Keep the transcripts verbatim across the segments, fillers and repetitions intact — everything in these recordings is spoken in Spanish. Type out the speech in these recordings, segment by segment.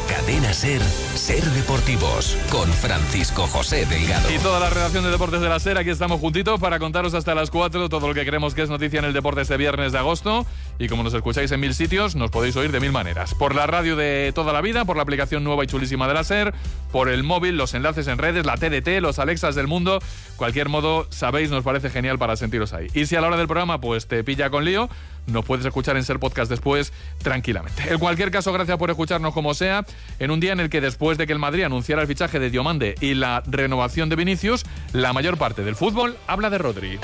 Cadena Ser, Ser Deportivos, con Francisco José Delgado. Y toda la redacción de Deportes de la Ser, aquí estamos juntitos para contaros hasta las cuatro todo lo que creemos que es noticia en el deporte este viernes de agosto. Y como nos escucháis en mil sitios, nos podéis oír de mil maneras. Por la radio de toda la vida, por la aplicación nueva y chulísima de la Ser, por el móvil, los enlaces en redes, la T D T, los Alexas del mundo. Cualquier modo, sabéis, nos parece genial para sentiros ahí. Y si a la hora del programa pues te pilla con lío, nos puedes escuchar en Ser Podcast después tranquilamente. En cualquier caso, gracias por escucharnos como sea, en un día en el que después de que el Madrid anunciara el fichaje de Diomande y la renovación de Vinicius, la mayor parte del fútbol habla de Rodri.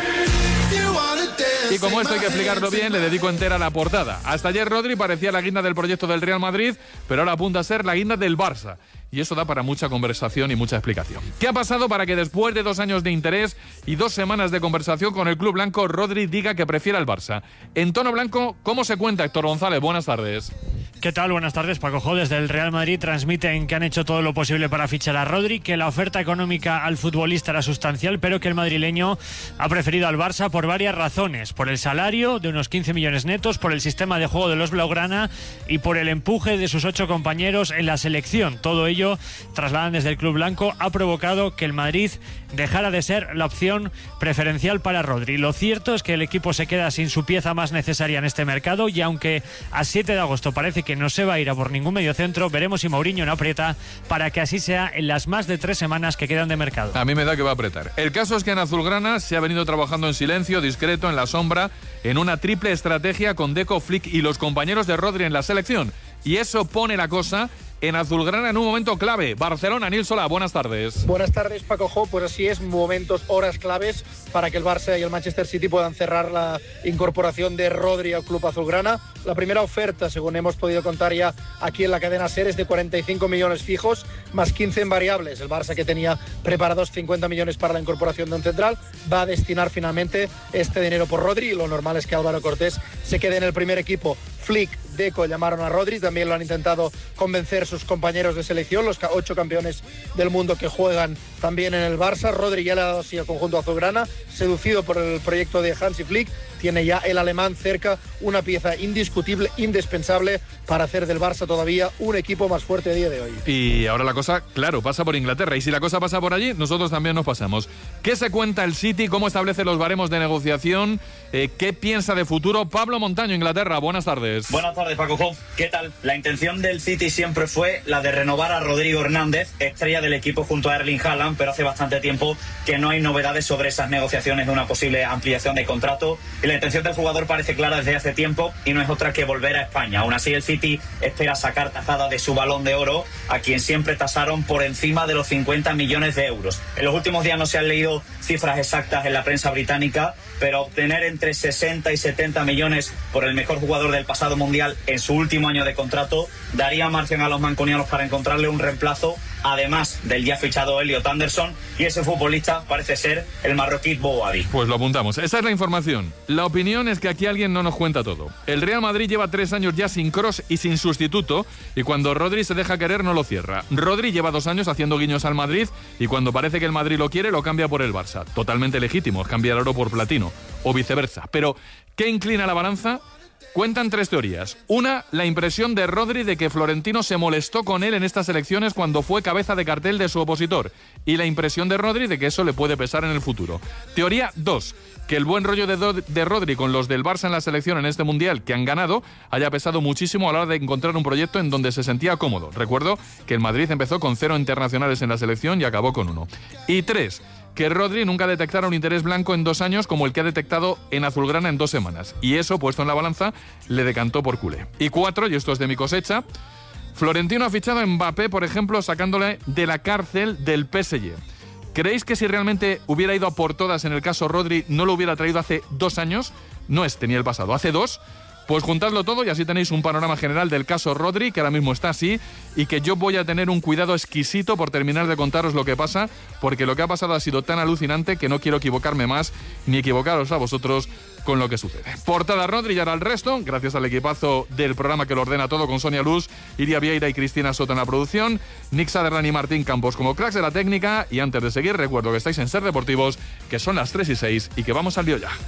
Y como esto hay que explicarlo bien, le dedico entera la portada. Hasta ayer Rodri parecía la guinda del proyecto del Real Madrid, pero ahora apunta a ser la guinda del Barça. Y eso da para mucha conversación y mucha explicación. ¿Qué ha pasado para que después de dos años de interés y dos semanas de conversación con el club blanco, Rodri diga que prefiere al Barça? En tono blanco, ¿cómo se cuenta, Héctor González? Buenas tardes. ¿Qué tal? Buenas tardes, Paco Jo. Desde el Real Madrid transmiten que han hecho todo lo posible para fichar a Rodri, que la oferta económica al futbolista era sustancial, pero que el madrileño ha preferido al Barça por varias razones. Por el salario de unos quince millones netos, por el sistema de juego de los blaugrana y por el empuje de sus ocho compañeros en la selección. Todo ello, trasladan desde el club blanco, ha provocado que el Madrid dejara de ser la opción preferencial para Rodri. Lo cierto es que el equipo se queda sin su pieza más necesaria en este mercado, y aunque a siete de agosto parece que no se va a ir a por ningún mediocentro, veremos si Mourinho no aprieta para que así sea en las más de tres semanas que quedan de mercado. A mí me da que va a apretar. El caso es que en azulgrana se ha venido trabajando en silencio, discreto, en la sombra, en una triple estrategia con Deco, Flick y los compañeros de Rodri en la selección. Y eso pone la cosa en azulgrana en un momento clave. Barcelona, Nil Solà, buenas tardes. Buenas tardes, Paco Jo. Pues así es, momentos, horas claves para que el Barça y el Manchester City puedan cerrar la incorporación de Rodri al club azulgrana. La primera oferta, según hemos podido contar ya aquí en la cadena SER, es de cuarenta y cinco millones fijos, más quince en variables. El Barça, que tenía preparados cincuenta millones para la incorporación de un central, va a destinar finalmente este dinero por Rodri, y lo normal es que Álvaro Cortés se quede en el primer equipo. Flick, Deco llamaron a Rodri, también lo han intentado convencer sus compañeros de selección, los ocho campeones del mundo que juegan también en el Barça. Rodri ya le ha dado así al conjunto azulgrana, seducido por el proyecto de Hansi Flick. Tiene ya el alemán cerca, una pieza indiscutible, indispensable para hacer del Barça todavía un equipo más fuerte a día de hoy. Y ahora la cosa, claro, pasa por Inglaterra, y si la cosa pasa por allí, nosotros también nos pasamos. ¿Qué se cuenta el City? ¿Cómo establece los baremos de negociación? Eh, ¿Qué piensa de futuro? Pablo Montaño, Inglaterra, buenas tardes. Buenas tardes, Paco Jo. ¿Qué tal? La intención del City siempre fue la de renovar a Rodrigo Hernández, estrella del equipo junto a Erling Haaland, pero hace bastante tiempo que no hay novedades sobre esas negociaciones de una posible ampliación de contrato. Y la intención del jugador parece clara desde hace tiempo, y no es otra que volver a España. Aún así, el City espera sacar tajada de su Balón de Oro, a quien siempre tasaron por encima de los cincuenta millones de euros. En los últimos días no se han leído cifras exactas en la prensa británica, pero obtener entre sesenta y setenta millones por el mejor jugador del pasado mundial en su último año de contrato daría margen a los mancunianos para encontrarle un reemplazo, además del ya fichado Elliot Anderson, y ese futbolista parece ser el marroquí Bouhaddi. Pues lo apuntamos. Esa es la información. La opinión es que aquí alguien no nos cuenta todo. El Real Madrid lleva tres años ya sin Kroos y sin sustituto, y cuando Rodri se deja querer no lo cierra. Rodri lleva dos años haciendo guiños al Madrid, y cuando parece que el Madrid lo quiere, lo cambia por el Barça. Totalmente legítimo, es cambiar oro por platino, o viceversa. Pero, ¿qué inclina la balanza? Cuentan tres teorías. Una, la impresión de Rodri de que Florentino se molestó con él en estas elecciones cuando fue cabeza de cartel de su opositor. Y la impresión de Rodri de que eso le puede pesar en el futuro. Teoría dos, que el buen rollo de, Do- de Rodri con los del Barça en la selección en este Mundial que han ganado haya pesado muchísimo a la hora de encontrar un proyecto en donde se sentía cómodo. Recuerdo que el Madrid empezó con cero internacionales en la selección y acabó con uno. Y tres, que Rodri nunca detectara un interés blanco en dos años como el que ha detectado en azulgrana en dos semanas. Y eso, puesto en la balanza, le decantó por culé. Y cuatro, y esto es de mi cosecha, Florentino ha fichado a Mbappé, por ejemplo, sacándole de la cárcel del P S G. ¿Creéis que si realmente hubiera ido a por todas en el caso Rodri, no lo hubiera traído hace dos años? No es, tenía el pasado, hace dos. Pues juntadlo todo y así tenéis un panorama general del caso Rodri, que ahora mismo está así, y que yo voy a tener un cuidado exquisito por terminar de contaros lo que pasa, porque lo que ha pasado ha sido tan alucinante que no quiero equivocarme más, ni equivocaros a vosotros con lo que sucede. Portada Rodri y ahora el resto, gracias al equipazo del programa que lo ordena todo, con Sonia Luz, Iria Vieira y Cristina Soto en la producción, Nick Saderlan y Martín Campos como cracks de la técnica, y antes de seguir recuerdo que estáis en Ser Deportivos, que son las tres y seis y que vamos al lío ya.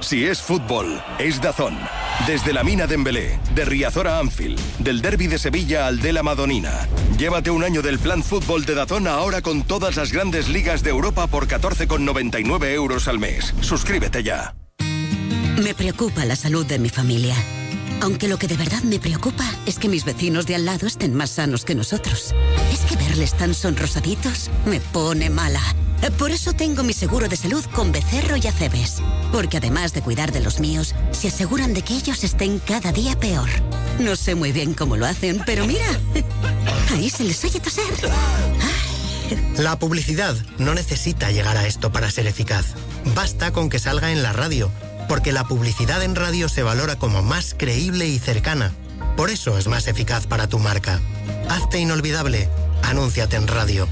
Si es fútbol, es DAZN. Desde la Mina Dembélé, de Riazor a Anfield, del derbi de Sevilla al de la Madonina. Llévate un año del plan fútbol de DAZN ahora con todas las grandes ligas de Europa por catorce con noventa y nueve euros al mes. Suscríbete ya. Me preocupa la salud de mi familia. Aunque lo que de verdad me preocupa es que mis vecinos de al lado estén más sanos que nosotros. Es que verles tan sonrosaditos me pone mala. Por eso tengo mi seguro de salud con Becerro y Acebes. Porque además de cuidar de los míos, se aseguran de que ellos estén cada día peor. No sé muy bien cómo lo hacen, pero mira, ahí se les oye toser. La publicidad no necesita llegar a esto para ser eficaz. Basta con que salga en la radio, porque la publicidad en radio se valora como más creíble y cercana. Por eso es más eficaz para tu marca. Hazte inolvidable. Anúnciate en radio.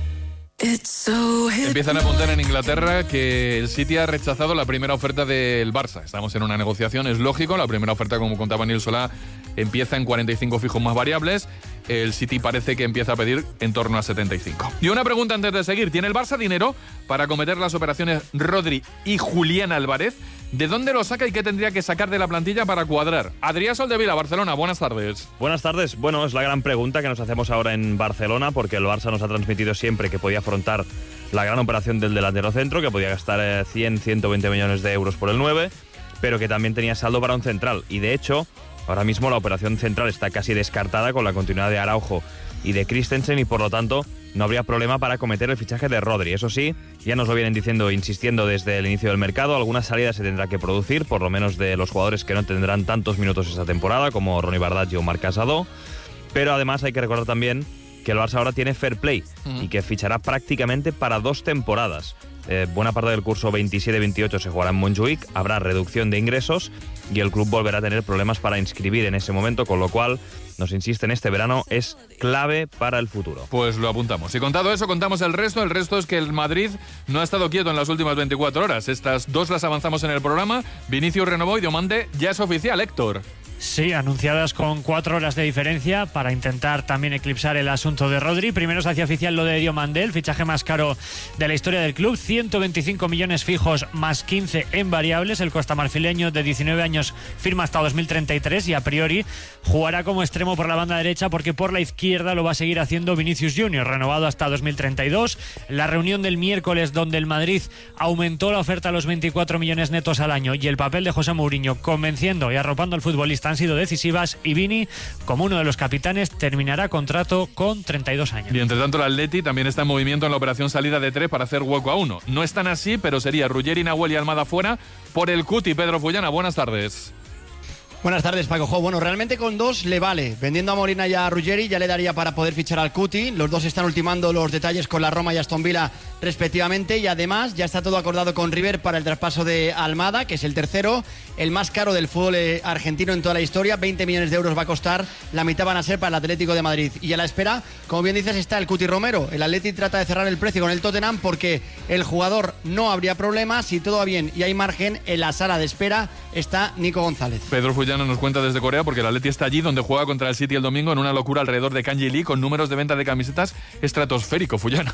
Empiezan a apuntar en Inglaterra que el City ha rechazado la primera oferta del Barça. Estamos en una negociación, es lógico. La primera oferta, como contaba Nil Solá, empieza en cuarenta y cinco fijos más variables. El City parece que empieza a pedir en torno a setenta y cinco. Y una pregunta antes de seguir. ¿Tiene el Barça dinero para acometer las operaciones Rodri y Julián Álvarez? ¿De dónde lo saca y qué tendría que sacar de la plantilla para cuadrar? Adrián Soldevila, Barcelona, buenas tardes. Buenas tardes. Bueno, es la gran pregunta que nos hacemos ahora en Barcelona, porque el Barça nos ha transmitido siempre que podía afrontar la gran operación del delantero centro, que podía gastar cien, ciento veinte millones de euros por el nueve, pero que también tenía saldo para un central. Y de hecho, ahora mismo la operación central está casi descartada con la continuidad de Araujo y de Christensen, y por lo tanto no habría problema para acometer el fichaje de Rodri. Eso sí, ya nos lo vienen diciendo, insistiendo desde el inicio del mercado, algunas salidas se tendrá que producir, por lo menos de los jugadores que no tendrán tantos minutos esta temporada, como Ronny Bardghji o Marc Casado. Pero además hay que recordar también que el Barça ahora tiene fair play uh-huh. y que fichará prácticamente para dos temporadas. Eh, buena parte del curso veintisiete veintiocho se jugará en Montjuic, habrá reducción de ingresos y el club volverá a tener problemas para inscribir en ese momento, con lo cual, nos insisten, este verano es clave para el futuro. Pues lo apuntamos. Y contado eso, contamos el resto. El resto es que el Madrid no ha estado quieto en las últimas veinticuatro horas. Estas dos las avanzamos en el programa. Vinicius renovó y Diomande ya es oficial, Héctor. Sí, anunciadas con cuatro horas de diferencia para intentar también eclipsar el asunto de Rodri. Primero se hacía oficial lo de Diomande, el fichaje más caro de la historia del club. ciento veinticinco millones fijos más quince en variables. El costamarfileño de diecinueve años firma hasta dos mil treinta y tres y a priori jugará como extremo por la banda derecha, porque por la izquierda lo va a seguir haciendo Vinicius Junior, renovado hasta dos mil treinta y dos. La reunión del miércoles, donde el Madrid aumentó la oferta a los veinticuatro millones netos al año, y el papel de José Mourinho convenciendo y arropando al futbolista han sido decisivas, y Vini, como uno de los capitanes, terminará contrato con treinta y dos años. Y entre tanto el Atleti también está en movimiento en la operación salida de tres para hacer hueco a uno. No es tan así, pero sería Ruggeri, Nahuel y Almada fuera por el Cuti. Pedro Fullana, buenas tardes. Buenas tardes, Paco Jo. Bueno, realmente con dos le vale. Vendiendo a Molina y a Ruggeri ya le daría para poder fichar al Cuti. Los dos están ultimando los detalles con la Roma y Aston Villa respectivamente, y además ya está todo acordado con River para el traspaso de Almada, que es el tercero, el más caro del fútbol argentino en toda la historia. veinte millones de euros va a costar, la mitad van a ser para el Atlético de Madrid. Y a la espera, como bien dices, está el Cuti Romero. El Atleti trata de cerrar el precio con el Tottenham porque el jugador no habría problema. Si todo va bien y hay margen, en la sala de espera está Nico González. Pedro Fullana nos cuenta desde Corea, porque el Atleti está allí donde juega contra el City el domingo, en una locura alrededor de Kang Lee, con números de venta de camisetas estratosférico. Fullana.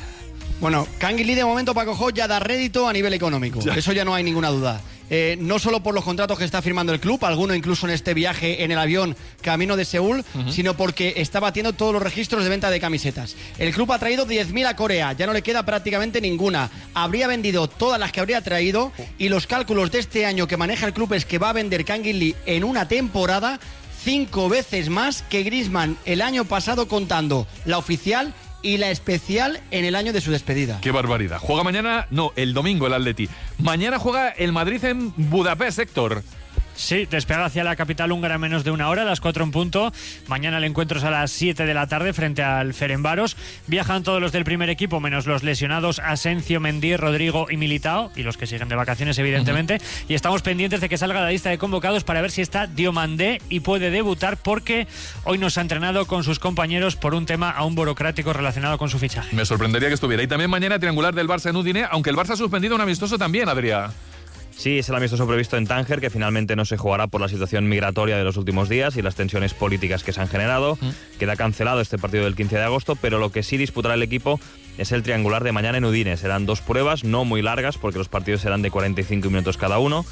Bueno, Kang Lee de momento, Paco Jo, ya da rédito a nivel económico. Ya. Eso ya no hay ninguna duda. Eh, no solo por los contratos que está firmando el club, alguno incluso en este viaje en el avión camino de Seúl, uh-huh. sino porque está batiendo todos los registros de venta de camisetas. El club ha traído diez mil a Corea, ya no le queda prácticamente ninguna. Habría vendido todas las que habría traído, y los cálculos de este año que maneja el club es que va a vender Kang Lee en una temporada cinco veces más que Griezmann el año pasado, contando la oficial y la especial en el año de su despedida. ¡Qué barbaridad! Juega mañana, no, el domingo el Atleti. Mañana juega el Madrid en Budapest, Héctor. Sí, despega hacia la capital húngara en menos de una hora, a las cuatro en punto. Mañana el encuentro es a las siete de la tarde frente al Ferencváros. Viajan todos los del primer equipo, menos los lesionados Asensio, Mendy, Rodrigo y Militao, y los que siguen de vacaciones, evidentemente. Uh-huh. Y estamos pendientes de que salga la lista de convocados para ver si está Diomandé y puede debutar, porque hoy nos ha entrenado con sus compañeros por un tema aún burocrático relacionado con su fichaje. Me sorprendería que estuviera. Y también mañana triangular del Barça en Udine, aunque el Barça ha suspendido un amistoso también, Adrián. Sí, es el amistoso previsto en Tánger, que finalmente no se jugará por la situación migratoria de los últimos días y las tensiones políticas que se han generado. Mm. Queda cancelado este partido del quince de agosto, pero lo que sí disputará el equipo es el triangular de mañana en Udine. Serán dos pruebas, no muy largas, porque los partidos serán de cuarenta y cinco minutos cada uno.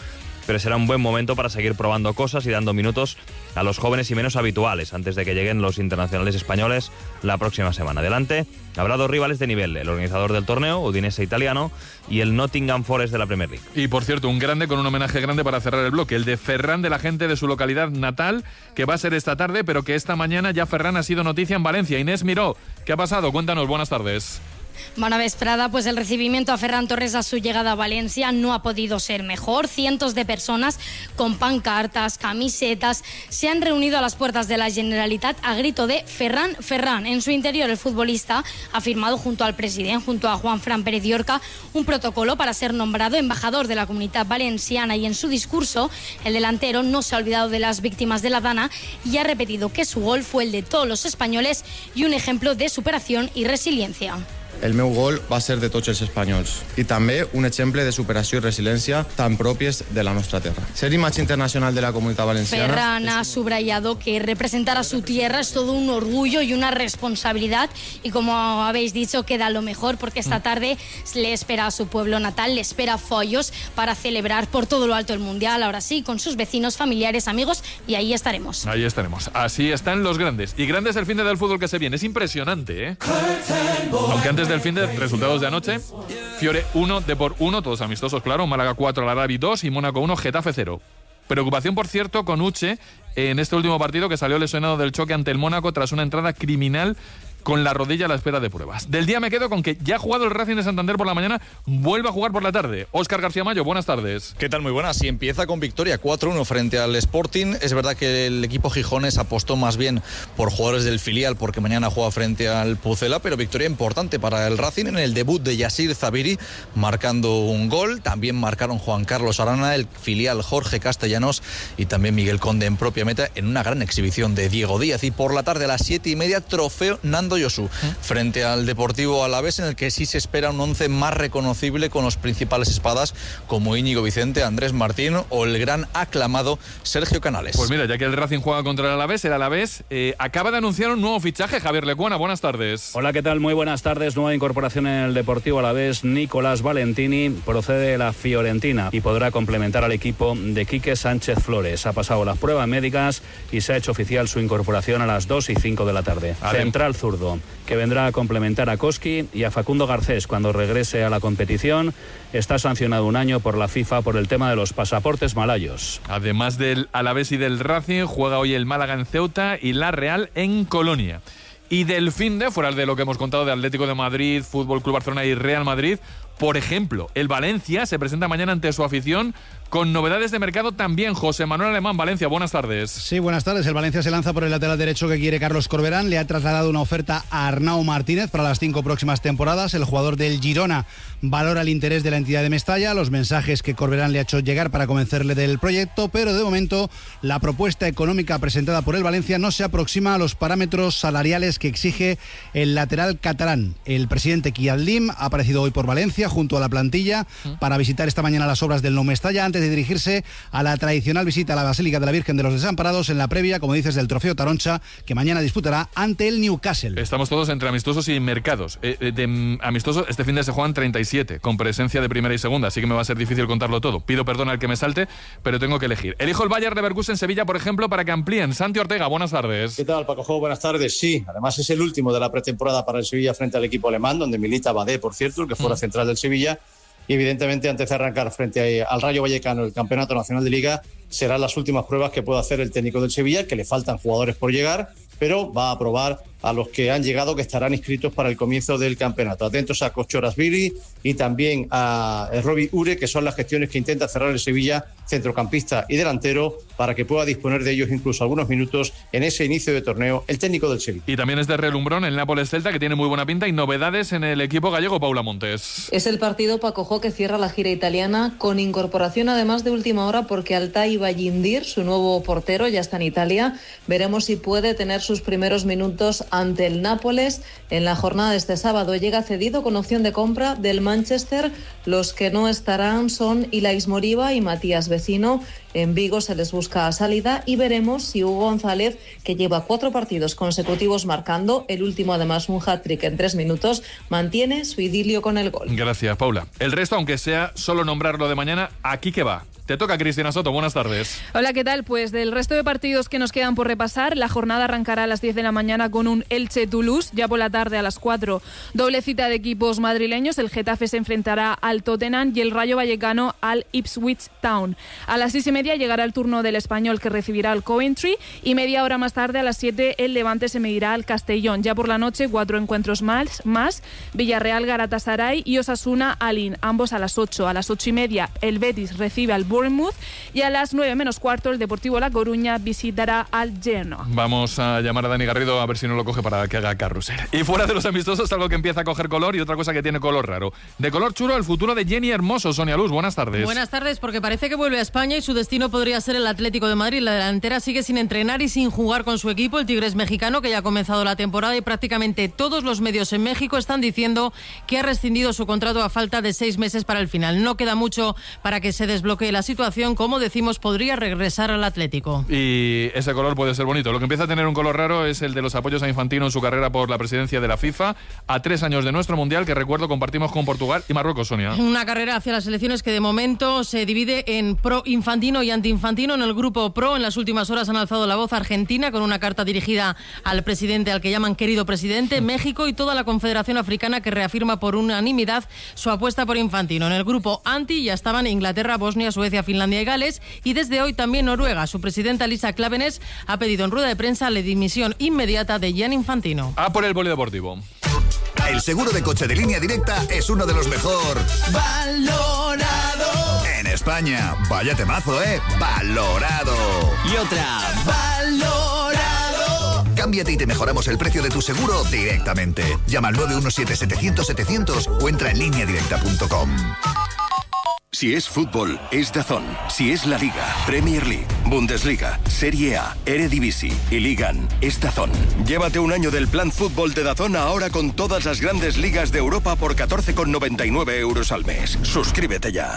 pero será un buen momento para seguir probando cosas y dando minutos a los jóvenes y menos habituales antes de que lleguen los internacionales españoles la próxima semana. Adelante habrá dos rivales de nivel, el organizador del torneo, Udinese italiano, y el Nottingham Forest de la Premier League. Y por cierto, un grande con un homenaje grande para cerrar el bloque, el de Ferran, de la gente de su localidad natal, que va a ser esta tarde, pero que esta mañana ya Ferran ha sido noticia en Valencia. Inés Miró, ¿qué ha pasado? Cuéntanos, buenas tardes. Bona vesprada, pues el recibimiento a Ferran Torres a su llegada a Valencia no ha podido ser mejor. Cientos de personas con pancartas, camisetas, se han reunido a las puertas de la Generalitat a grito de Ferran, Ferran. En su interior, el futbolista ha firmado junto al presidente, junto a Juan Fran Pérez Llorca, un protocolo para ser nombrado embajador de la Comunidad Valenciana, y en su discurso, el delantero no se ha olvidado de las víctimas de la Dana y ha repetido que su gol fue el de todos los españoles y un ejemplo de superación y resiliencia. El meu gol va ser de tots els espanyols i també un exemple de superació i resiliència tan pròpies de la nostra terra. Ser imatge internacional de la Comunitat Valenciana... Ferran ha subrayado que representar a su tierra es todo un orgullo y una responsabilidad, y como habéis dicho, queda lo mejor porque esta tarde le espera a su pueblo natal, le espera Follos para celebrar por todo lo alto el Mundial, ahora sí, con sus vecinos, familiares, amigos, y ahí estaremos. Ahí estaremos. Así están los grandes. Y grandes el fin de del fútbol que se viene. Es impresionante, ¿eh? Aunque antes del fin de resultados de anoche, Fiore uno, Depor uno, todos amistosos, claro, Málaga cuatro, Arabi dos y Mónaco uno, Getafe cero. Preocupación, por cierto, con Uche en este último partido, que salió lesionado del choque ante el Mónaco tras una entrada criminal con la rodilla a la espera de pruebas. Del día me quedo con que ya ha jugado el Racing de Santander por la mañana, vuelve a jugar por la tarde. Óscar García Mayo, buenas tardes. ¿Qué tal? Muy buenas. Sí, empieza con victoria cuatro uno frente al Sporting. Es verdad que el equipo gijones apostó más bien por jugadores del filial porque mañana juega frente al Pucela, pero victoria importante para el Racing en el debut de Yassir Zabiri, marcando un gol. También marcaron Juan Carlos Arana, el filial Jorge Castellanos y también Miguel Conde en propia meta en una gran exhibición de Diego Díaz. Y por la tarde a las siete y media, trofeo Nando Yosu frente al Deportivo Alavés, en el que sí se espera un once más reconocible con los principales espadas como Íñigo Vicente, Andrés Martín o el gran aclamado Sergio Canales. Pues mira, ya que el Racing juega contra el Alavés, el Alavés eh, acaba de anunciar un nuevo fichaje. Javier Lecuona, buenas tardes. Hola, ¿qué tal? Muy buenas tardes. Nueva incorporación en el Deportivo Alavés. Nicolás Valentini procede de la Fiorentina y podrá complementar al equipo de Quique Sánchez Flores. Ha pasado las pruebas médicas y se ha hecho oficial su incorporación a las dos y cinco de la tarde. Adem. Central zurdo, que vendrá a complementar a Koski y a Facundo Garcés cuando regrese a la competición. Está sancionado un año por la FIFA por el tema de los pasaportes malayos. Además del Alavés y del Racing, juega hoy el Málaga en Ceuta y la Real en Colonia. Y del fin de, fuera de lo que hemos contado de Atlético de Madrid, Fútbol Club Barcelona y Real Madrid, por ejemplo, el Valencia se presenta mañana ante su afición con novedades de mercado también. José Manuel Alemán, Valencia, buenas tardes. Sí, buenas tardes. El Valencia se lanza por el lateral derecho que quiere Carlos Corberán. Le ha trasladado una oferta a Arnau Martínez para las cinco próximas temporadas. El jugador del Girona valora el interés de la entidad de Mestalla, los mensajes que Corberán le ha hecho llegar para convencerle del proyecto, pero de momento la propuesta económica presentada por el Valencia no se aproxima a los parámetros salariales que exige el lateral catalán. El presidente Kiadlim ha aparecido hoy por Valencia junto a la plantilla para visitar esta mañana las obras del Nou Mestalla antes de dirigirse a la tradicional visita a la Basílica de la Virgen de los Desamparados en la previa, como dices, del Trofeo Taroncha, que mañana disputará ante el Newcastle. Estamos todos entre amistosos y mercados. Eh, de mm, amistosos, este fin de se juegan treinta y siete, con presencia de primera y segunda, así que me va a ser difícil contarlo todo. Pido perdón al que me salte, pero tengo que elegir. Elijo el Bayer Leverkusen Sevilla, por ejemplo, para que amplíen. Santi Ortega, buenas tardes. ¿Qué tal, Paco Jo? Buenas tardes. Sí, además es el último de la pretemporada para el Sevilla frente al equipo alemán, donde milita Badé, por cierto, el que fuera mm. central del Sevilla. Y evidentemente antes de arrancar frente al Rayo Vallecano el Campeonato Nacional de Liga serán las últimas pruebas que pueda hacer el técnico del Sevilla, que le faltan jugadores por llegar, pero va a probar a los que han llegado, que estarán inscritos para el comienzo del campeonato. Atentos a Kochorasvili y también a Robbie Ure, que son las gestiones que intenta cerrar el Sevilla, centrocampista y delantero, para que pueda disponer de ellos incluso algunos minutos en ese inicio de torneo el técnico del Sevilla. Y también es de relumbrón el Nápoles Celta, que tiene muy buena pinta, y novedades en el equipo gallego. Paula Montes. Es el partido, Paco Jo, que cierra la gira italiana, con incorporación además de última hora, porque Altay Bayindir, su nuevo portero, ya está en Italia. Veremos si puede tener sus primeros minutos ante el Nápoles en la jornada de este sábado. Llega cedido con opción de compra del Manchester. Los que no estarán son Ilaix Moriba y Matías Vecino. En Vigo se les busca salida y veremos si Hugo González, que lleva cuatro partidos consecutivos marcando, el último además un hat-trick en tres minutos, mantiene su idilio con el gol. Gracias, Paula. El resto, aunque sea solo nombrarlo de mañana, aquí que va. Te toca, Cristina Soto, buenas tardes. Hola, ¿qué tal? Pues del resto de partidos que nos quedan por repasar, la jornada arrancará a las diez de la mañana con un Elche-Toulouse, ya por la tarde a las cuatro. Doble cita de equipos madrileños, el Getafe se enfrentará al Tottenham y el Rayo Vallecano al Ipswich Town. A las seis y media llegará el turno del Español, que recibirá al Coventry, y media hora más tarde, a las siete, el Levante se medirá al Castellón. Ya por la noche, cuatro encuentros más, más Villarreal, Galatasaray y Osasuna Alin, ambos a las ocho. A las ocho y media, el Betis recibe al Bournemouth y a las nueve menos cuarto, el Deportivo La Coruña visitará al Genoa. Vamos a llamar a Dani Garrido a ver si no lo coge para que haga carrusel. Y fuera de los amistosos, algo que empieza a coger color y otra cosa que tiene color raro. De color chulo, el futuro de Jenny Hermoso. Sonia Luz, buenas tardes. Buenas tardes, porque parece que vuelve a España y su destino podría ser el Atlético de Madrid. La delantera sigue sin entrenar y sin jugar con su equipo, el Tigres mexicano, que ya ha comenzado la temporada, y prácticamente todos los medios en México están diciendo que ha rescindido su contrato a falta de seis meses para el final. No queda mucho para que se desbloquee la situación. Como decimos, podría regresar al Atlético. Y ese color puede ser bonito. Lo que empieza a tener un color raro es el de los apoyos a Infantino en su carrera por la presidencia de la FIFA, a tres años de nuestro Mundial, que recuerdo compartimos con Portugal y Marruecos, Sonia. Una carrera hacia las elecciones que de momento se divide en pro-infantino y anti-infantino. En el grupo pro, en las últimas horas han alzado la voz Argentina con una carta dirigida al presidente, al que llaman querido presidente, México y toda la Confederación Africana, que reafirma por unanimidad su apuesta por Infantino. En el grupo anti ya estaban Inglaterra, Bosnia, Suecia, Finlandia y Gales, y desde hoy también Noruega. Su presidenta Lisa Klaveness ha pedido en rueda de prensa la dimisión inmediata de Gianni Infantino. A por el polideportivo. El seguro de coche de Línea Directa es uno de los mejor valorado en España. Vaya temazo, ¿eh? Valorado. Y otra, valorado. Cámbiate y te mejoramos el precio de tu seguro directamente. Llama al nueve uno siete, setecientos, setecientos o entra en línea directa punto com. Si es fútbol, es DAZN. Si es la Liga, Premier League, Bundesliga, Serie A, Eredivisie y Ligan, es DAZN. Llévate un año del plan fútbol de DAZN ahora con todas las grandes ligas de Europa por catorce con noventa y nueve euros al mes. Suscríbete ya.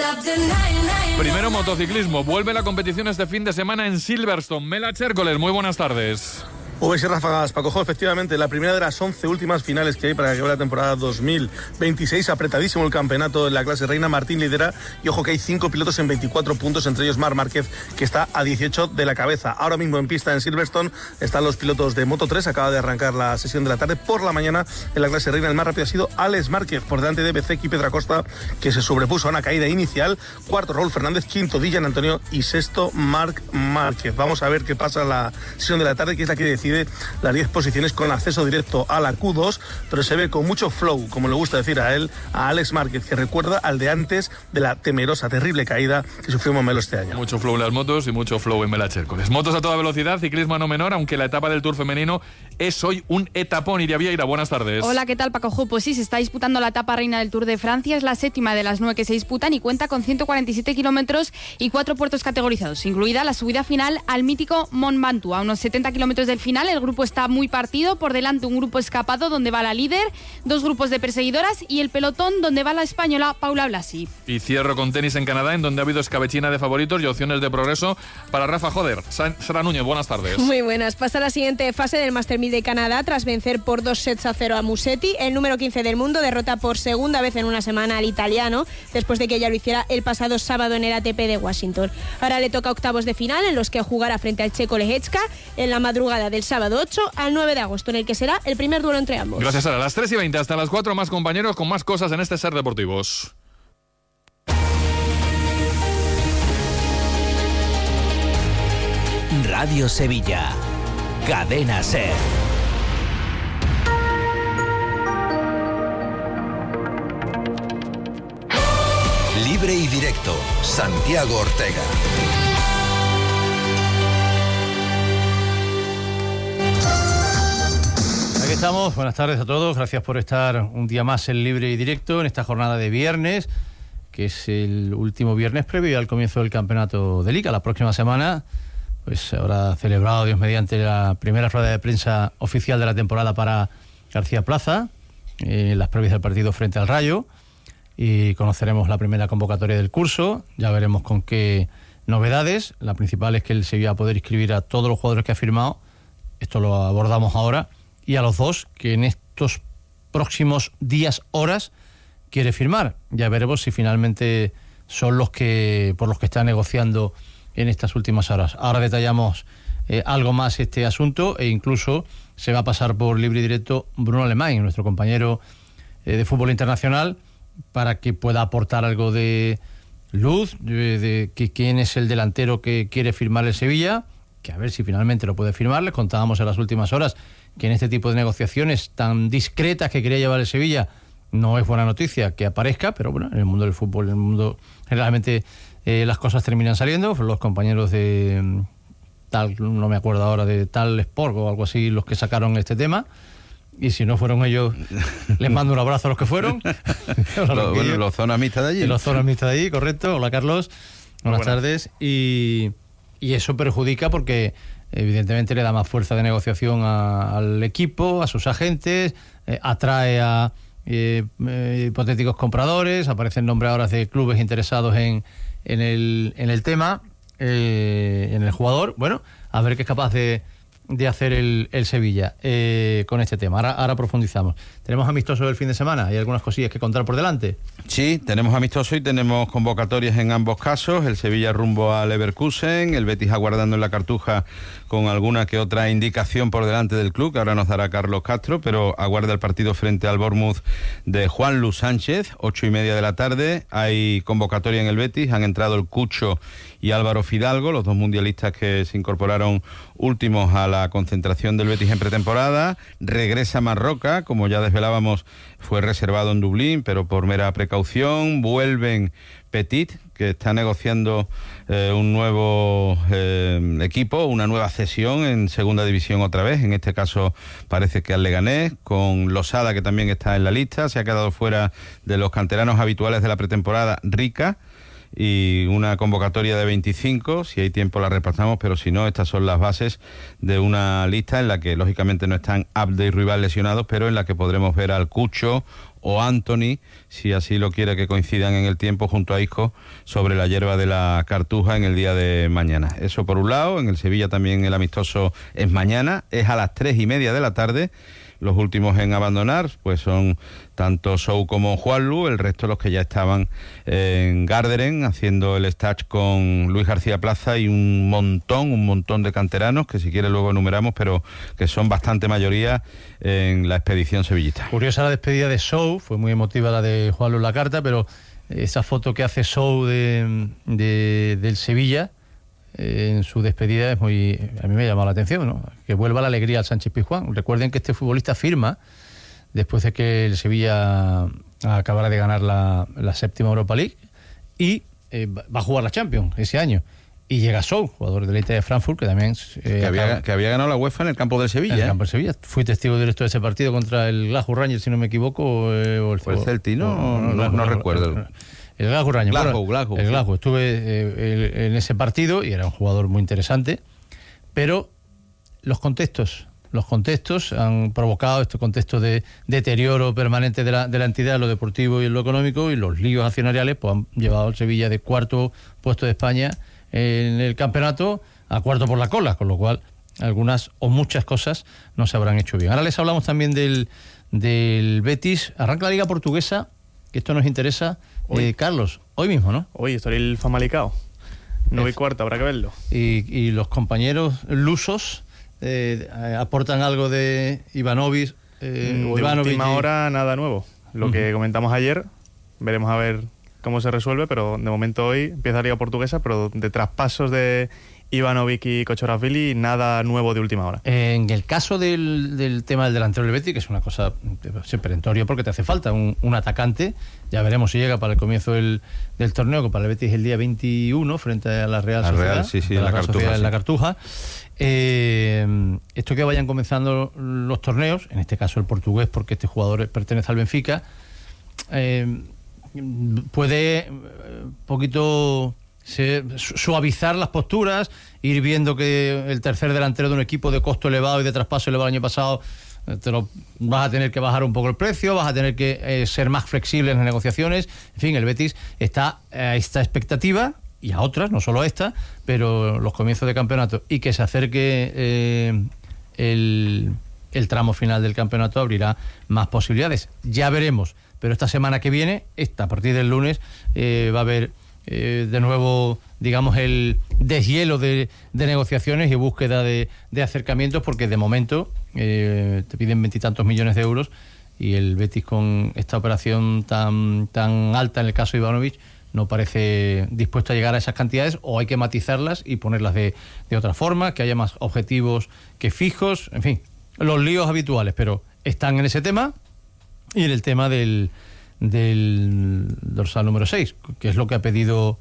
Primero motociclismo. Vuelve la competición este fin de semana en Silverstone. Mela Chércoles, muy buenas tardes. V S ráfagas, Paco Jo, efectivamente, la primera de las once últimas finales que hay para que acabe la temporada dos mil veintiséis, apretadísimo el campeonato en la clase reina. Martín lidera y ojo que hay cinco pilotos en veinticuatro puntos, entre ellos Marc Márquez, que está a dieciocho de la cabeza. Ahora mismo en pista en Silverstone están los pilotos de Moto tres, acaba de arrancar la sesión de la tarde. Por la mañana en la clase reina el más rápido ha sido Alex Márquez, por delante de B C y Pedro Acosta, que se sobrepuso a una caída inicial. Cuarto Raúl Fernández, quinto Dillan Antonio y sexto Marc Márquez. Vamos a ver qué pasa en la sesión de la tarde, que es la que decide las diez posiciones con acceso directo a la Q dos, pero se ve con mucho flow, como le gusta decir a él, a Alex Márquez, que recuerda al de antes de la temerosa, terrible caída que sufrió Momelo este año. Mucho flow en las motos y mucho flow en Mela Chércoles. Motos a toda velocidad, ciclismo a no menor, aunque la etapa del Tour femenino es hoy un etapón. Iria Vieira, buenas tardes. Hola, ¿qué tal, Paco Jo? Pues sí, se está disputando la etapa reina del Tour de Francia, es la séptima de las nueve que se disputan y cuenta con ciento cuarenta y siete kilómetros y cuatro puertos categorizados, incluida la subida final al mítico Mont Ventoux. A unos setenta kilómetros del final, el grupo está muy partido, por delante un grupo escapado donde va la líder, dos grupos de perseguidoras y el pelotón donde va la española Paula Blasi. Y cierro con tenis en Canadá, en donde ha habido escabechina de favoritos y opciones de progreso para Rafa Joder. Sara Núñez, buenas tardes. Muy buenas. Pasa la siguiente fase del Master mil de Canadá tras vencer por dos sets a cero a Musetti. El número quince del mundo derrota por segunda vez en una semana al italiano, después de que ya lo hiciera el pasado sábado en el A T P de Washington. Ahora le toca octavos de final, en los que jugará frente al checo Lehecka en la madrugada del sábado ocho al nueve de agosto, en el que será el primer duelo entre ambos. Gracias, Sara. A las tres y veinte hasta las cuatro, más compañeros con más cosas en este Ser Deportivos. Radio Sevilla, Cadena Ser. Libre y directo, Santiago Ortega. Aquí estamos, buenas tardes a todos, gracias por estar un día más en Libre y Directo en esta jornada de viernes, que es el último viernes previo al comienzo del campeonato de Liga. La próxima semana pues habrá celebrado, Dios mediante, la primera rueda de prensa oficial de la temporada para García Plaza, eh, las previas del partido frente al Rayo, y conoceremos la primera convocatoria del curso. Ya veremos con qué novedades. La principal es que el Sevilla va a poder inscribir a todos los jugadores que ha firmado, esto lo abordamos ahora, y a los dos que en estos próximos días, horas, quiere firmar. Ya veremos si finalmente son los que por los que está negociando en estas últimas horas. Ahora detallamos eh, algo más este asunto e incluso se va a pasar por libre y directo Bruno Alemán, nuestro compañero eh, de fútbol internacional, para que pueda aportar algo de luz de, de que quién es el delantero que quiere firmar el Sevilla, que a ver si finalmente lo puede firmar. Les contábamos en las últimas horas que en este tipo de negociaciones tan discretas que quería llevar el Sevilla no es buena noticia que aparezca, pero bueno, en el mundo del fútbol, en el mundo generalmente eh, las cosas terminan saliendo. Los compañeros de mm, tal, no me acuerdo ahora, de tal Sport o algo así, los que sacaron este tema. Y si no fueron ellos, les mando un abrazo a los que fueron. Lo, bueno, los zonas mixtas de allí. Los zonas mixtas de allí, correcto. Hola, Carlos. Buenas, Buenas. tardes. Y, y eso perjudica porque evidentemente le da más fuerza de negociación a, al equipo, a sus agentes, eh, atrae a eh, eh, hipotéticos compradores, aparecen nombres ahora de clubes interesados en, en, el, en el tema, eh, en el jugador. Bueno, a ver qué es capaz de... de hacer el, el Sevilla eh, con este tema. Ahora, ahora profundizamos. Tenemos amistoso del fin de semana. ¿Hay algunas cosillas que contar por delante? Sí, tenemos amistoso y tenemos convocatorias en ambos casos. El Sevilla rumbo al Leverkusen, el Betis aguardando en la Cartuja con alguna que otra indicación por delante del club, que ahora nos dará Carlos Castro, pero aguarda el partido frente al Bournemouth de Juanlu Sánchez, ocho y media de la tarde. Hay convocatoria en el Betis, han entrado el Cucho y Álvaro Fidalgo, los dos mundialistas que se incorporaron últimos a la concentración del Betis en pretemporada. Regresa Marroca, como ya desvelábamos, fue reservado en Dublín, pero por mera precaución. Vuelven Petit, que está negociando eh, un nuevo eh, equipo, una nueva cesión en segunda división otra vez, en este caso parece que al Leganés, con Losada, que también está en la lista. Se ha quedado fuera de los canteranos habituales de la pretemporada Rica, y una convocatoria de veinticinco, si hay tiempo la repasamos, pero si no, estas son las bases de una lista en la que lógicamente no están Abde y Ruibal lesionados, pero en la que podremos ver al Cucho o Anthony, si así lo quiere, que coincidan en el tiempo junto a Isco sobre la hierba de la Cartuja en el día de mañana. Eso por un lado. En el Sevilla también el amistoso es mañana, es a las tres y media de la tarde. Los últimos en abandonar pues son tanto Sou como Juanlu, el resto los que ya estaban en Garderen haciendo el stage con Luis García Plaza y un montón, un montón de canteranos que si quiere luego enumeramos, pero que son bastante mayoría en la expedición sevillista. Curiosa la despedida de Sou, fue muy emotiva la de Juanlu en la carta, pero esa foto que hace Sou de, de, del Sevilla en su despedida es muy, a mí me ha llamado la atención, ¿no? Que vuelva la alegría al Sánchez Pizjuán. Recuerden que este futbolista firma después de que el Sevilla acabara de ganar la, la séptima Europa League y eh, va a jugar la Champions ese año. Y llega Sou, jugador del Eintracht de Frankfurt, que también eh, que, había, acaba, que había ganado la UEFA en el campo del Sevilla. En el ¿eh? campo del Sevilla. Fui testigo directo de ese partido contra el Glasgow Rangers, si no me equivoco. Eh, o el, ¿Fue el Celtic? No, no, no, no, no recuerdo. El Glasgow Rangers. Glasgow, bueno, Glasgow. El sí. Glasgow. Estuve eh, en ese partido y era un jugador muy interesante, pero los contextos, los contextos han provocado este contexto de deterioro permanente de la, de la entidad, lo deportivo y lo económico, y los líos accionariales pues han llevado al Sevilla de cuarto puesto de España en el campeonato a cuarto por la cola, con lo cual algunas o muchas cosas no se habrán hecho bien. Ahora les hablamos también del, del Betis. Arranca la Liga Portuguesa, que esto nos interesa. Eh, Carlos, hoy mismo, ¿no? Hoy estoy el Famalicao. nueve y cuarto, habrá que verlo. Y, y los compañeros lusos eh, aportan algo de Ivanovic. Eh, Mm, o de Ivanovic última y- hora, nada nuevo. Lo Ujú. que comentamos ayer, veremos a ver cómo se resuelve, pero de momento hoy empieza la Liga Portuguesa, pero de traspasos de Ivanovic y Kochoravili, nada nuevo de última hora. En el caso del, del tema del delantero del Betis, que es una cosa eh, perentoria porque te hace falta un, un atacante, ya veremos si llega para el comienzo del, del torneo, que para el Betis es el día veintiuno frente a la Real La Sociedad. Real, sí, sí, de en la Real Cartuja, Sociedad en la sí. Cartuja. Eh, esto que vayan comenzando los torneos, en este caso el portugués, porque este jugador pertenece al Benfica, eh, puede un poquito se- suavizar las posturas, ir viendo que el tercer delantero de un equipo de costo elevado y de traspaso elevado el año pasado, eh, te lo vas a tener que bajar un poco el precio, vas a tener que eh, ser más flexible en las negociaciones. En fin, el Betis está a esta expectativa y a otras, no solo a esta, pero los comienzos de campeonato y que se acerque eh, el, el tramo final del campeonato abrirá más posibilidades. Ya veremos, pero esta semana que viene, esta, a partir del lunes, eh, va a haber eh, de nuevo, digamos, el deshielo de, de negociaciones y búsqueda de, de acercamientos, porque de momento eh, te piden veintitantos millones de euros y el Betis, con esta operación tan, tan alta en el caso de Ivanovic, no parece dispuesto a llegar a esas cantidades, o hay que matizarlas y ponerlas de, de otra forma, que haya más objetivos que fijos, en fin, los líos habituales, pero están en ese tema y en el tema del, del dorsal número seis, que es lo que ha pedido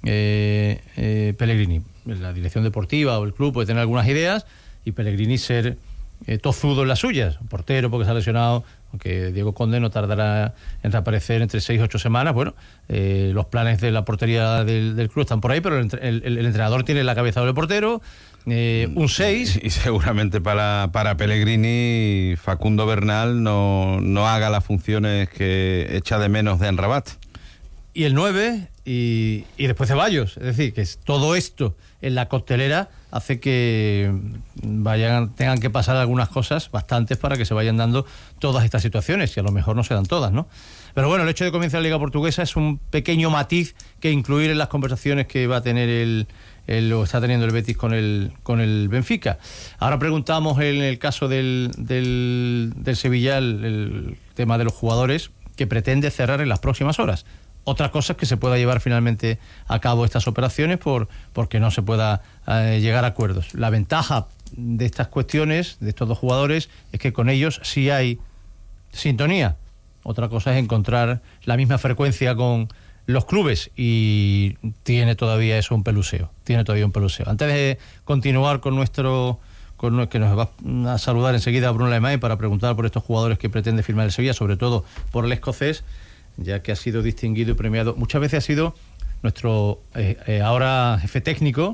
eh, eh, Pellegrini. La dirección deportiva o el club puede tener algunas ideas y Pellegrini ser eh, tozudo en las suyas, portero porque se ha lesionado, aunque Diego Conde no tardará en reaparecer entre seis y ocho semanas. Bueno, eh, los planes de la portería del, del club están por ahí, pero el, el, el entrenador tiene la cabeza del portero, eh, un seis. Y, y seguramente para, para Pellegrini, Facundo Bernal no, no haga las funciones que echa de menos de Amrabat. Y el nueve, y, y después Ceballos. Es decir, que es todo esto en la costelera hace que vayan tengan que pasar algunas cosas, bastantes, para que se vayan dando todas estas situaciones, que a lo mejor no se dan todas, ¿no? Pero bueno, el hecho de comenzar la Liga Portuguesa es un pequeño matiz que incluir en las conversaciones que va a tener el, el o está teniendo el Betis con el con el Benfica. Ahora preguntamos en el caso del, del, del Sevilla el, el tema de los jugadores que pretende cerrar en las próximas horas. Otra cosa es que se pueda llevar finalmente a cabo estas operaciones por porque no se pueda eh, llegar a acuerdos. La ventaja de estas cuestiones, de estos dos jugadores, es que con ellos sí hay sintonía. Otra cosa es encontrar la misma frecuencia con los clubes, y tiene todavía eso un peluseo. Tiene todavía un peluseo. Antes de continuar con nuestro... Con, que nos va a saludar enseguida Bruno Lemay para preguntar por estos jugadores que pretende firmar el Sevilla, sobre todo por el escocés, ya que ha sido distinguido y premiado. Muchas veces ha sido nuestro eh, eh, ahora jefe técnico,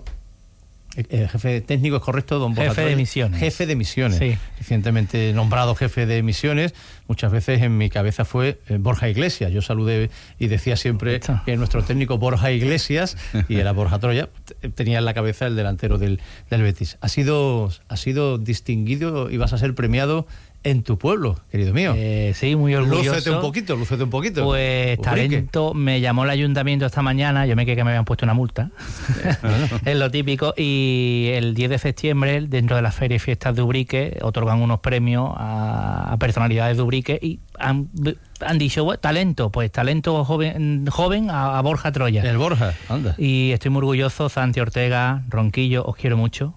eh, jefe técnico, ¿es correcto, don Borja? Jefe de misiones. Jefe de misiones, sí. Recientemente nombrado jefe de misiones. Muchas veces en mi cabeza fue eh, Borja Iglesias. Yo saludé y decía siempre Esto. que nuestro técnico Borja Iglesias, y era Borja Troya, tenía en la cabeza el delantero del, del Betis. Ha sido, ha sido distinguido y vas a ser premiado en tu pueblo, querido mío. Eh, sí, muy orgulloso. Lúcete un poquito, lúcete un poquito. Pues talento, me llamó el ayuntamiento esta mañana, yo me quedé que me habían puesto una multa, es lo típico, y el diez de septiembre, dentro de las ferias y fiestas de Ubrique, otorgan unos premios a, a personalidades de Ubrique, y han, han dicho, bueno, talento, pues talento joven, joven a, a Borja Troya. El Borja, anda. Y estoy muy orgulloso, Santi Ortega, Ronquillo, os quiero mucho.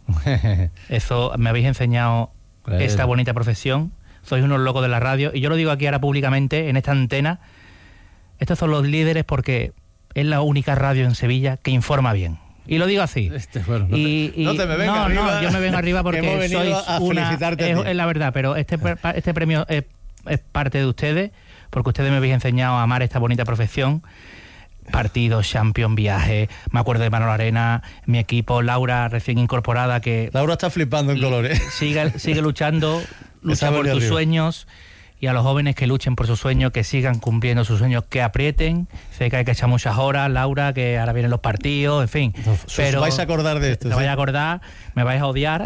Eso, me habéis enseñado claro. esta bonita profesión. Sois unos locos de la radio, y yo lo digo aquí ahora públicamente en esta antena. Estos son los líderes porque es la única radio en Sevilla que informa bien. Y lo digo así. Este, bueno, no, y, te, no te me venga no, arriba. No, yo me vengo arriba porque hemos venido sois a una... felicitarte Es, a ti. es la verdad, pero este, este premio es, es parte de ustedes, porque ustedes me habéis enseñado a amar esta bonita profesión. Partidos, Champions, viajes, me acuerdo de Manolo Arena, mi equipo, Laura recién incorporada, que... Laura está flipando en colores. Sigue, sigue luchando, lucha por tus arriba. sueños, y a los jóvenes que luchen por sus sueños, que sigan cumpliendo sus sueños, que aprieten. Sé que hay que echar muchas horas, Laura, que ahora vienen los partidos, en fin. Entonces, pero vais a acordar de esto. Me ¿sí? vais a acordar, me vais a odiar,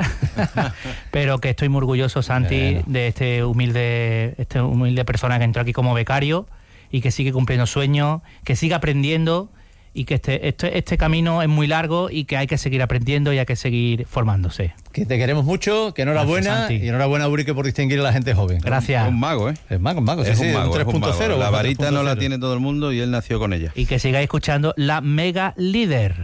pero que estoy muy orgulloso, Santi, bueno. de este humilde, este humilde persona que entró aquí como becario, y que sigue cumpliendo sueños, que siga aprendiendo, y que este, este, este camino es muy largo y que hay que seguir aprendiendo y hay que seguir formándose. Que te queremos mucho, que enhorabuena. Gracias, y enhorabuena a Ubrique por distinguir a la gente joven. Gracias. Es un mago, ¿eh? Es mago, un mago. Es sí, un sí, mago, un tres punto cero. La varita tres punto cero. no la tiene todo el mundo y él nació con ella. Y que sigáis escuchando la Mega Líder.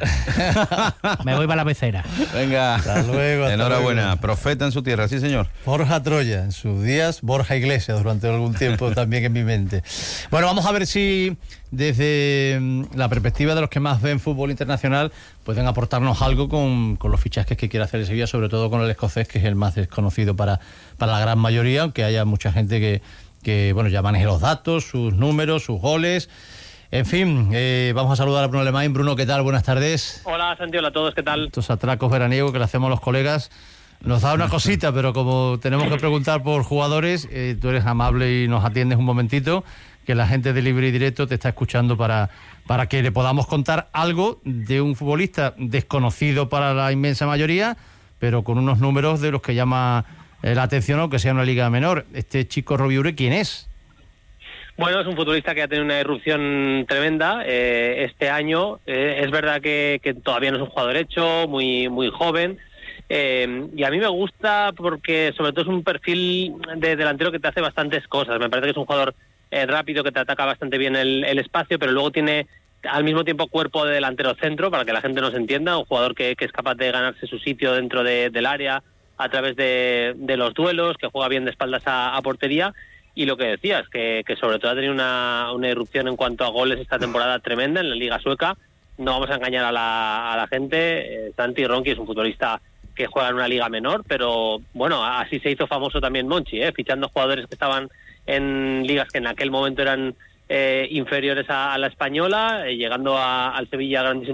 Me voy para la pecera. Venga. Hasta luego. Hasta enhorabuena. Luego. Profeta en su tierra, sí señor. Borja Troya, en sus días, Borja Iglesias, durante algún tiempo también en mi mente. Bueno, vamos a ver si desde la perspectiva de los que más ven fútbol internacional pueden aportarnos algo con, con los fichajes que quiere hacer el Sevilla, sobre todo con el escocés, que es el más desconocido para, para la gran mayoría, aunque haya mucha gente que, que bueno, ya maneje los datos, sus números, sus goles. En fin, eh, vamos a saludar a Bruno Lemay. Bruno, ¿qué tal? Buenas tardes. Hola, Santi, hola a todos, ¿qué tal? Estos atracos veraniegos que le hacemos a los colegas nos da una cosita, pero como tenemos que preguntar por jugadores, eh, tú eres amable y nos atiendes un momentito, que la gente de Libre y Directo te está escuchando para, para que le podamos contar algo de un futbolista desconocido para la inmensa mayoría, pero con unos números de los que llama eh, la atención, aunque sea una liga menor. Este chico Robiure, ¿quién es? Bueno, es un futbolista que ha tenido una irrupción tremenda eh, este año. Eh, es verdad que, que todavía no es un jugador hecho, muy, muy joven. Eh, y a mí me gusta porque sobre todo es un perfil de delantero que te hace bastantes cosas. Me parece que es un jugador eh, rápido, que te ataca bastante bien el, el espacio, pero luego tiene al mismo tiempo cuerpo de delantero centro, para que la gente nos entienda. Un jugador que, que es capaz de ganarse su sitio dentro de, del área a través de, de los duelos, que juega bien de espaldas a, a portería. Y lo que decías, que, que sobre todo ha tenido una, una irrupción en cuanto a goles esta temporada tremenda en la Liga Sueca. No vamos a engañar a la, a la gente. Eh, Santi Ronchi es un futbolista que juega en una liga menor, pero bueno, así se hizo famoso también Monchi, ¿eh? Fichando jugadores que estaban en ligas que en aquel momento eran eh, inferiores a, a la española, eh, llegando a, al Sevilla grandísimo